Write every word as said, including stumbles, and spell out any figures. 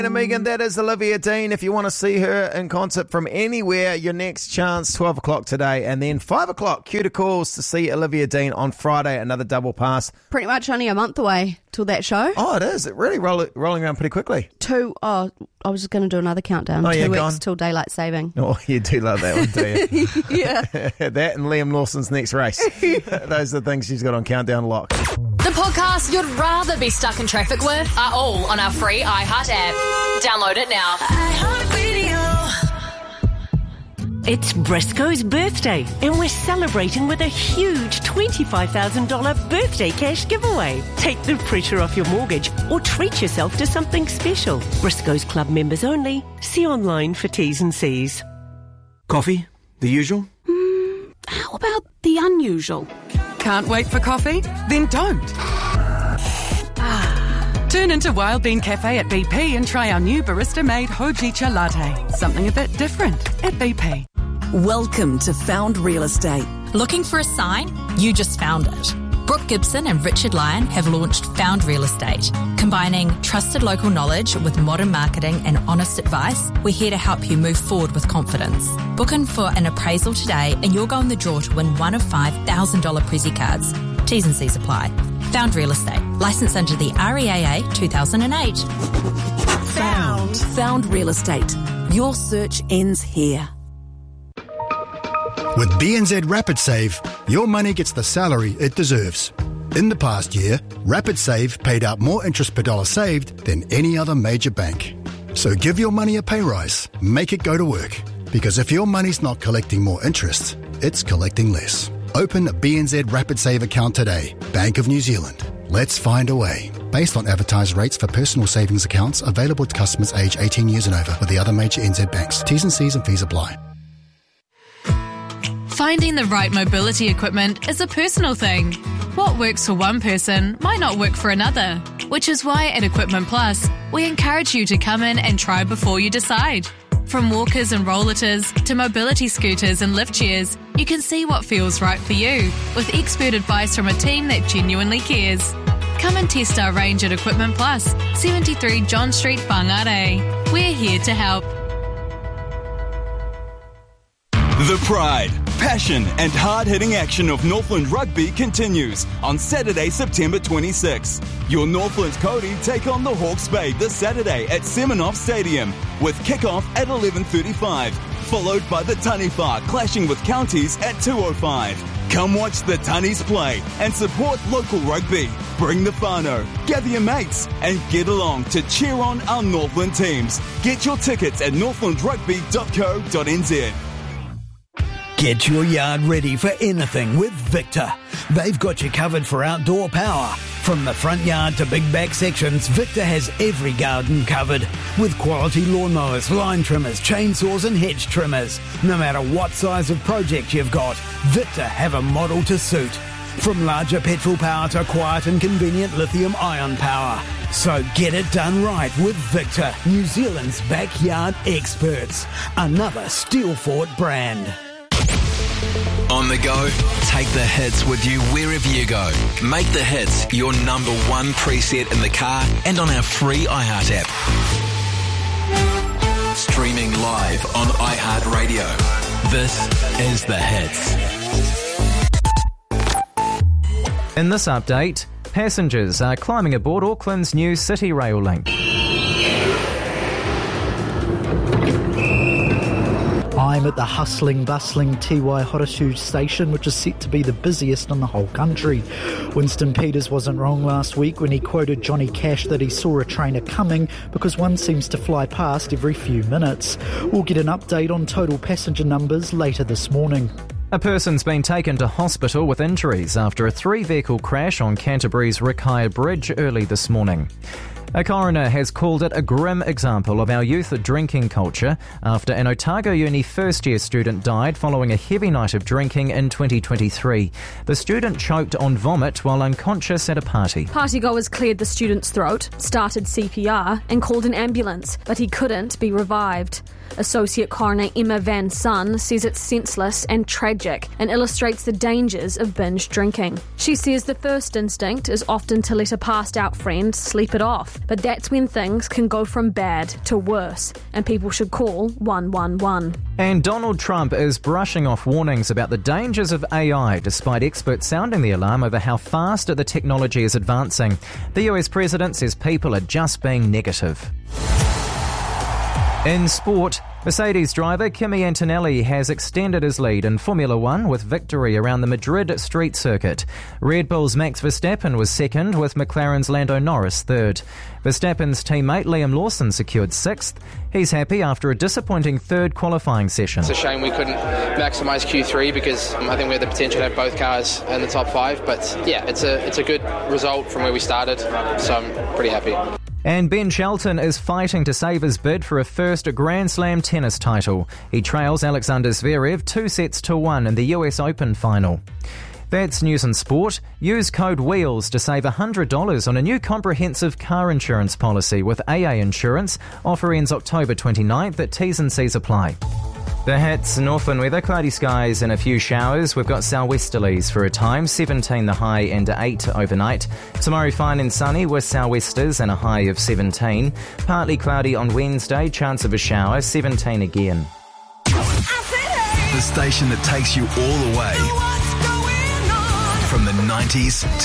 And Megan, that is Olivia Dean. If you want to see her in concert from anywhere, your next chance, twelve o'clock today. And then five o'clock, cue to calls to see Olivia Dean on Friday, another double pass. Pretty much only a month away till that show. Oh, it is. It really roll, rolling around pretty quickly. Two, oh, I was just going to do another countdown. Oh, Two yeah, weeks gone. till daylight saving. Oh, you do love that one, do you? Yeah. That and Liam Lawson's next race. Those are the things she's got on Countdown Lock. The podcasts you'd rather be stuck in traffic with are all on our free iHeart app. Download it now. It's Briscoe's birthday, and we're celebrating with a huge twenty-five thousand dollars birthday cash giveaway. Take the pressure off your mortgage or treat yourself to something special. Briscoe's Club members only. See online for T's and C's. Coffee? The usual? Mm, how about the unusual? Can't wait for coffee? Then don't. Turn into Wild Bean Cafe at B P and try our new barista-made Hojicha latte. Something a bit different at B P. Welcome to Found Real Estate. Looking for a sign? You just found it. Brooke Gibson and Richard Lyon have launched Found Real Estate. Combining trusted local knowledge with modern marketing and honest advice, we're here to help you move forward with confidence. Book in for an appraisal today and you'll go in the draw to win one of five one thousand dollars Prezi cards. T's and C's apply. Found Real Estate. Licensed under the R E A A two thousand eight. Found. Found Real Estate. Your search ends here. With B N Z Rapid Save, your money gets the salary it deserves. In the past year, Rapid Save paid out more interest per dollar saved than any other major bank. So give your money a pay rise. Make it go to work. Because if your money's not collecting more interest, it's collecting less. Open a B N Z Rapid Save account today. Bank of New Zealand. Let's find a way. Based on advertised rates for personal savings accounts available to customers aged eighteen years and over with the other major N Z banks. T's and C's and fees apply. Finding the right mobility equipment is a personal thing. What works for one person might not work for another, which is why at Equipment Plus, we encourage you to come in and try before you decide. From walkers and rollators to mobility scooters and lift chairs, you can see what feels right for you with expert advice from a team that genuinely cares. Come and test our range at Equipment Plus, seventy-three John Street, Whangarei. We're here to help. The pride, passion and hard-hitting action of Northland Rugby continues on Saturday, September twenty-sixth. Your Northland Cody take on the Hawke's Bay this Saturday at Semenov Stadium with kick-off at eleven thirty-five, followed by the Taniwha clashing with Counties at two oh five. Come watch the Tunnies play and support local rugby. Bring the whānau, gather your mates and get along to cheer on our Northland teams. Get your tickets at northland rugby dot co dot n z. Get your yard ready for anything with Victor. They've got you covered for outdoor power. From the front yard to big back sections, Victor has every garden covered. With quality lawnmowers, line trimmers, chainsaws and hedge trimmers. No matter what size of project you've got, Victor have a model to suit. From larger petrol power to quiet and convenient lithium-ion power. So get it done right with Victor, New Zealand's backyard experts. Another Steelfort brand. On the go, take the hits with you wherever you go. Make the hits your number one preset in the car and on our free iHeart app. Streaming live on iHeartRadio. This is The Hits. In this update, passengers are climbing aboard Auckland's new City Rail link. I'm at the hustling, bustling Te Waihoretu station, which is set to be the busiest in the whole country. Winston Peters wasn't wrong last week when he quoted Johnny Cash that he saw a trainer coming because one seems to fly past every few minutes. We'll get an update on total passenger numbers later this morning. A person's been taken to hospital with injuries after a three-vehicle crash on Canterbury's Rakaia Bridge early this morning. A coroner has called it a grim example of our youth drinking culture after an Otago Uni first-year student died following a heavy night of drinking in twenty twenty-three. The student choked on vomit while unconscious at a party. Partygoers cleared the student's throat, started C P R and called an ambulance, but he couldn't be revived. Associate Coroner Emma Van Sun says it's senseless and tragic and illustrates the dangers of binge drinking. She says the first instinct is often to let a passed out friend sleep it off, But that's when things can go from bad to worse, and people should call one one one. And Donald Trump is brushing off warnings about the dangers of A I, despite experts sounding the alarm over how fast the technology is advancing. The U S president says people are just being negative. In sport, Mercedes driver Kimi Antonelli has extended his lead in Formula One with victory around the Madrid street circuit. Red Bull's Max Verstappen was second, with McLaren's Lando Norris third. Verstappen's teammate Liam Lawson secured sixth. He's happy after a disappointing third qualifying session. It's a shame we couldn't maximise Q three because I think we had the potential to have both cars in the top five. But yeah, it's a it's a good result from where we started, so I'm pretty happy. And Ben Shelton is fighting to save his bid for a first Grand Slam tennis title. He trails Alexander Zverev two sets to one in the U S Open final. That's news and sport. Use code WHEELS to save one hundred dollars on a new comprehensive car insurance policy with A A Insurance. Offer ends October twenty-ninth, at T's and C's apply. The hits, Northland weather, cloudy skies and a few showers. We've got sou'westerlies for a time, seventeen the high and eight overnight. Tomorrow fine and sunny with sou'westers and a high of seventeen. Partly cloudy on Wednesday, chance of a shower, seventeen again. The station that takes you all the way from the nineties